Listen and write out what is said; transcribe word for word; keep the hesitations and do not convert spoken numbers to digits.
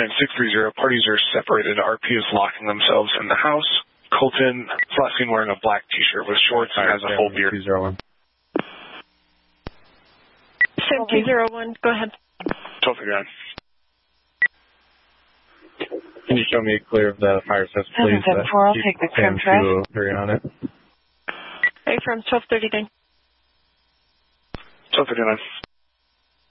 And six three zero, parties are separated. R P is locking themselves in the house. Colton, last seen wearing a black T-shirt with shorts and has a full beard. two zero one. seven two zero one, go ahead. twelve fifty-nine. Can you show me a clear of the fire test, please? seven seven four, I'll take the trim track. On it. Hey, from twelve thirty-nine. twelve fifty-nine.